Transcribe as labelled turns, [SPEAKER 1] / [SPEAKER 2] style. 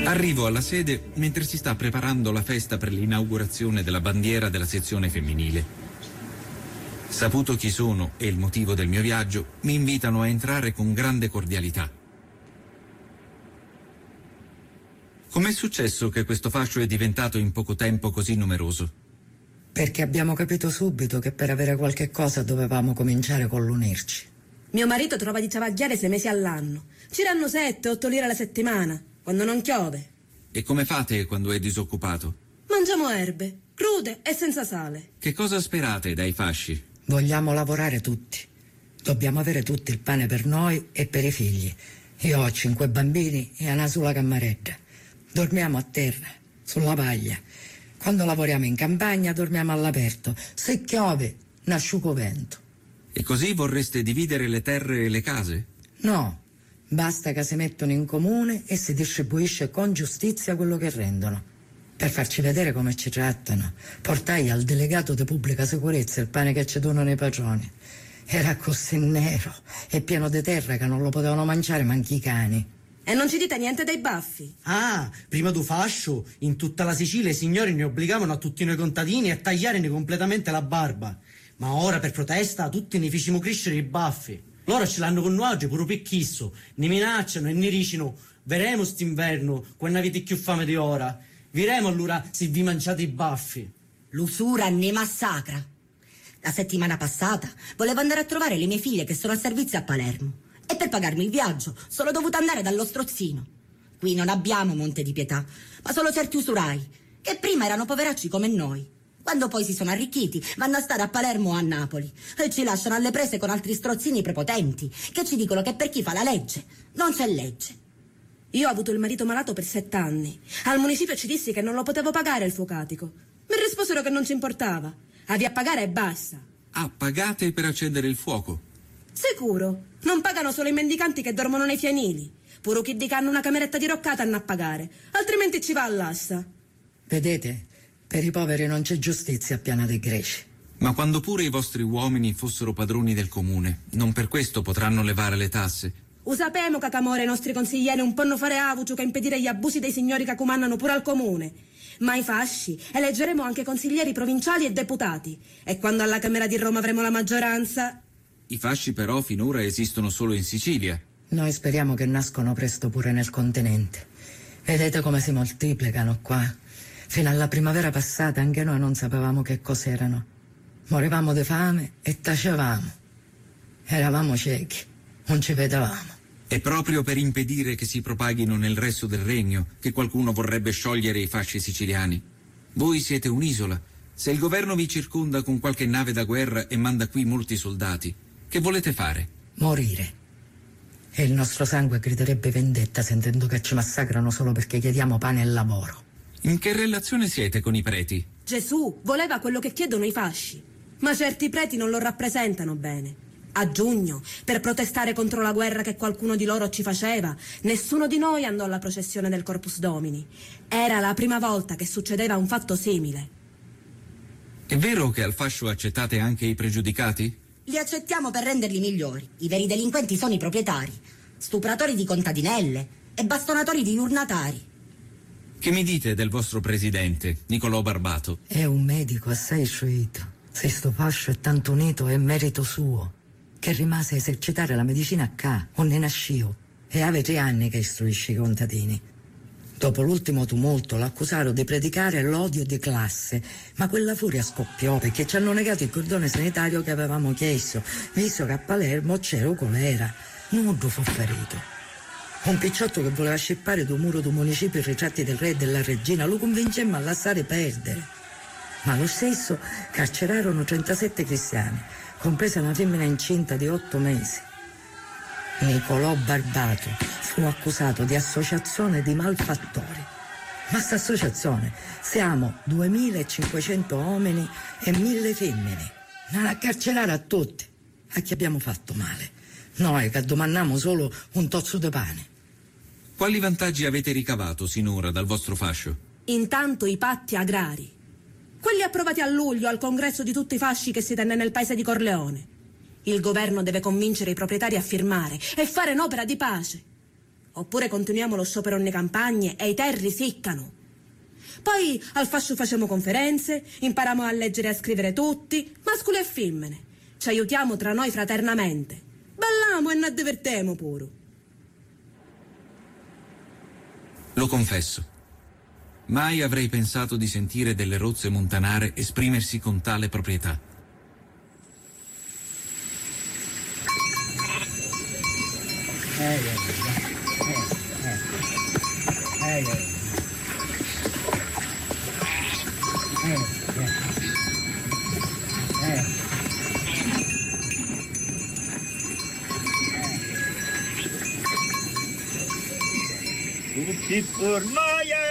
[SPEAKER 1] Arrivo alla sede mentre si sta preparando la festa per l'inaugurazione della bandiera della sezione femminile. Saputo chi sono e il motivo del mio viaggio, mi invitano a entrare con grande cordialità. Com'è successo che questo fascio è diventato in poco tempo così numeroso?
[SPEAKER 2] Perché abbiamo capito subito che per avere qualche cosa dovevamo cominciare con l'unirci.
[SPEAKER 3] Mio marito trova di ciavagliare 6 mesi all'anno. Ci danno 7-8 lire alla settimana, quando non piove.
[SPEAKER 1] E come fate quando è disoccupato?
[SPEAKER 3] Mangiamo erbe, crude e senza sale.
[SPEAKER 1] Che cosa sperate dai fasci?
[SPEAKER 2] Vogliamo lavorare tutti. Dobbiamo avere tutti il pane per noi e per i figli. Io ho 5 bambini e una sola cammaretta. Dormiamo a terra, sulla paglia. Quando lavoriamo in campagna dormiamo all'aperto. Se piove, un asciugovento.
[SPEAKER 1] E così vorreste dividere le terre e le case?
[SPEAKER 2] No, basta che si mettono in comune e si distribuisce con giustizia quello che rendono. Per farci vedere come ci trattano, portai al delegato di pubblica sicurezza il pane che ci donano i padroni. Era così nero e pieno di terra che non lo potevano mangiare manchi i cani.
[SPEAKER 3] E non ci dite niente dei baffi?
[SPEAKER 4] Ah, prima du fascio, in tutta la Sicilia i signori ne obbligavano a tutti noi contadini a tagliare completamente la barba. Ma ora per protesta tutti ne facciamo crescere i baffi. Loro ce l'hanno con noi oggi pure picchisso, ne minacciano e ne dicano: veremo st'inverno quando avete più fame di ora, viremo allora se vi mangiate i baffi.
[SPEAKER 5] L'usura ne massacra. La settimana passata volevo andare a trovare le mie figlie che sono a servizio a Palermo. E per pagarmi il viaggio sono dovuta andare dallo strozzino. Qui non abbiamo Monte di Pietà, ma solo certi usurai, che prima erano poveracci come noi. Quando poi si sono arricchiti, vanno a stare a Palermo o a Napoli e ci lasciano alle prese con altri strozzini prepotenti, che ci dicono che per chi fa la legge non c'è legge.
[SPEAKER 3] Io ho avuto il marito malato per 7 anni. Al municipio ci dissi che non lo potevo pagare il fuocatico. Mi risposero che non ci importava. Avi a pagare e basta.
[SPEAKER 1] Ah, pagate per accendere il fuoco?
[SPEAKER 3] Sicuro. Non pagano solo i mendicanti che dormono nei fienili. Pure chi di che hanno una cameretta diroccata hanno a pagare, altrimenti ci va all'assa.
[SPEAKER 2] Vedete, per i poveri non c'è giustizia a Piana dei Greci.
[SPEAKER 1] Ma quando pure i vostri uomini fossero padroni del comune, non per questo potranno levare le tasse?
[SPEAKER 3] Usapemo che camore i nostri consiglieri un ponno fare avucio che impedire gli abusi dei signori che comandano pure al comune. Ma i fasci eleggeremo anche consiglieri provinciali e deputati. E quando alla Camera di Roma avremo la maggioranza...
[SPEAKER 1] I fasci però finora esistono solo in Sicilia.
[SPEAKER 2] Noi speriamo che nascono presto pure nel continente. Vedete come si moltiplicano qua. Fino alla primavera passata anche noi non sapevamo che cos'erano. Morivamo di fame e tacevamo. Eravamo ciechi, non ci vedevamo.
[SPEAKER 1] È proprio per impedire che si propaghino nel resto del regno che qualcuno vorrebbe sciogliere i fasci siciliani. Voi siete un'isola. Se il governo vi circonda con qualche nave da guerra e manda qui molti soldati, che volete fare?
[SPEAKER 2] Morire. E il nostro sangue griderebbe vendetta sentendo che ci massacrano solo perché chiediamo pane e lavoro.
[SPEAKER 1] In che relazione siete con i preti?
[SPEAKER 3] Gesù voleva quello che chiedono i fasci, ma certi preti non lo rappresentano bene. A giugno, per protestare contro la guerra che qualcuno di loro ci faceva, nessuno di noi andò alla processione del Corpus Domini. Era la prima volta che succedeva un fatto simile.
[SPEAKER 1] È vero che al fascio accettate anche i pregiudicati?
[SPEAKER 5] Li accettiamo per renderli migliori. I veri delinquenti sono i proprietari, stupratori di contadinelle e bastonatori di giurnatari.
[SPEAKER 1] Che mi dite del vostro presidente, Nicolò Barbato?
[SPEAKER 2] È un medico assai istruito. Se sto fascio è tanto unito è merito suo, che rimase a esercitare la medicina qua, onde nascio, e ave 3 anni che istruisce i contadini. Dopo l'ultimo tumulto l'accusarono di predicare l'odio di classe, ma quella furia scoppiò perché ci hanno negato il cordone sanitario che avevamo chiesto, visto che a Palermo c'era colera. Nudo fu ferito. Un picciotto che voleva scippare dal muro del municipio i ritratti del re e della regina lo convincemmo a lasciare perdere. Ma lo stesso carcerarono 37 cristiani, compresa una femmina incinta di 8 mesi. Nicolò Barbato fu accusato di associazione di malfattori. Ma sta associazione siamo 2500 uomini e 1000 femmine. Non a carcerare a tutti. A chi abbiamo fatto male? Noi che domandiamo solo un tozzo di pane.
[SPEAKER 1] Quali vantaggi avete ricavato sinora dal vostro fascio?
[SPEAKER 3] Intanto i patti agrari. Quelli approvati a luglio al congresso di tutti i fasci che si tenne nel paese di Corleone. Il governo deve convincere i proprietari a firmare e fare un'opera di pace. oppure continuiamo lo sciopero nelle campagne e i terri seccano. Poi al fascio facciamo conferenze, impariamo a leggere e a scrivere tutti, mascoli e femmine. Ci aiutiamo tra noi fraternamente. Balliamo e ne divertiamo pure.
[SPEAKER 1] Lo confesso. Mai avrei pensato di sentire delle rozze montanare esprimersi con tale proprietà.
[SPEAKER 6] Tutti tornati!